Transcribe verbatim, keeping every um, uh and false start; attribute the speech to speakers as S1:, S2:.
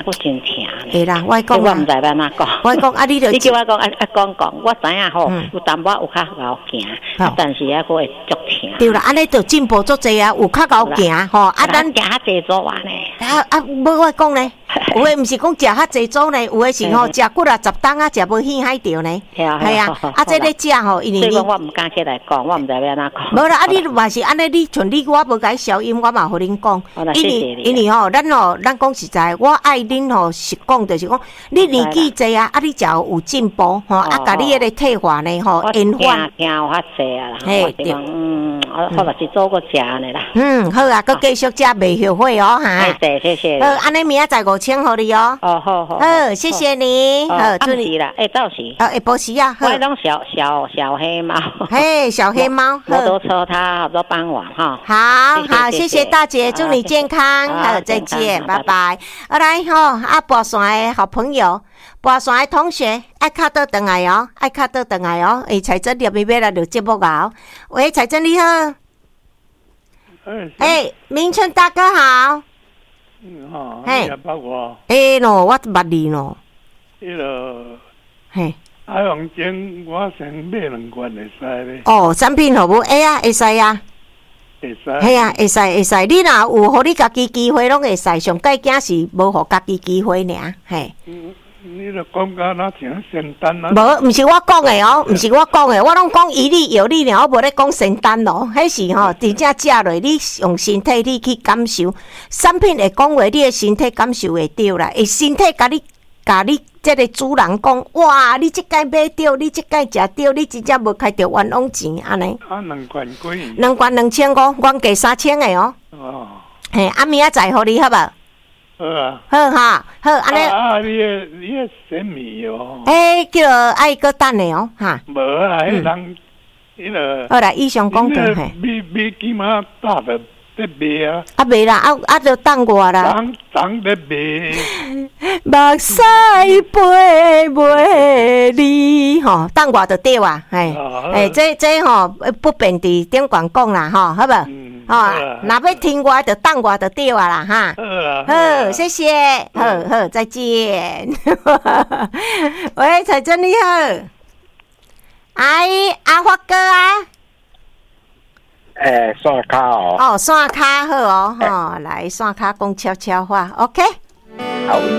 S1: 不真疼。
S2: 会啦，我讲
S1: 我唔知要安怎讲。
S2: 我讲啊，你就
S1: 你叫我讲啊啊讲讲，我知影吼，
S2: 嗯、
S1: 有淡薄有较高行，啊、但是还佫会足疼。
S2: 对啦，安尼就进步足济啊，有较高行吼，啊咱
S1: 行较济做完呢。
S2: 啊啊，要我讲呢，有诶毋是讲食较济做呢，有诶是吼食骨啊十担啊，食无稀罕着呢。系啊，啊这咧食吼，因为
S1: 所以我毋敢起来讲，我毋知要安怎讲。
S2: 无啦，啊你嘛是安尼，你像你我无甲消音，我嘛互恁讲，因为因为吼，咱吼咱讲实在，我爱恁吼是讲就是讲，你年纪济啊，啊你就有进步吼，啊甲你迄个退化呢吼延缓。
S1: 惊有较济啊啦，嘿对。嗯，我嘛是做过食安尼啦。
S2: 嗯，好啊，佮继续食袂后悔哦哈。
S1: 谢谢谢。
S2: 好，安尼明仔载五千互你哦。
S1: 哦好好。
S2: 好，谢谢你。好，
S1: 祝你啦，哎到时。
S2: 啊，下晡时啊。
S1: 我拢小小小黑猫。
S2: 嘿，小黑猫。
S1: 摩托车它差不多傍晚哈。
S2: 好好，谢谢大姐，祝你健康。好，再见，拜拜。好来吼，啊，跋山的好朋友，跋山的同学，爱卡倒转来哦，爱卡倒转来哦。诶，彩珍入面要来录节目啊！喂，彩珍你好。哎，明春大哥好。
S3: 嗯好，你也捌我。
S2: 哎喏，我捌你喏。
S3: 迄个。
S2: 嘿。
S3: 海王精，我先买两罐会使咧。
S2: 哦，产品好无？会啊，会使啊。
S3: 会使。
S2: 系啊，会使会使。你若有互你家己机会，拢会使。上计惊是无互家己机会尔，嘿。
S3: 嗯，你著讲甲那像仙丹啊？
S2: 无，毋是我讲的哦，毋是我讲的，我拢讲以你有你尔，我无咧讲仙丹咯。迄是吼，真正食落，你用身体你去感受，产品会讲话，你的身体感受会到啦，会身体甲你。甲你这个主人讲，哇！你即摆买着，你即摆食着，你真正无开着冤枉钱安尼。
S3: 啊，两罐几元？
S2: 两罐两千五，原价三千的哦。哦。嘿，啊，明仔载互你好无？
S3: 好啊。
S2: 好哈，好安尼。
S3: 啊，你个你个神秘哦。
S2: 诶，叫爱搁等的哦，哈。
S3: 无啊，迄人，迄个。
S2: 好啦，以上讲到嘿。
S3: 你你起码大的。在卖啊！
S2: 啊卖啦，啊啊就等我啦。
S3: 当当在卖。
S2: 目屎飞袂离，吼，等我就对啊，嘿，诶，这这吼不便伫顶管讲啦，吼，好无？嗯。哦，若要听我就等我就对啊啦，哈。
S3: 好啦。
S2: 好，谢谢，好好，再见。喂，彩珍你好，阿姨阿发哥啊。
S4: 诶，刷卡哦。
S2: 哦，刷卡好哦，吼、欸，来刷卡讲悄悄话 ，OK。
S4: 好。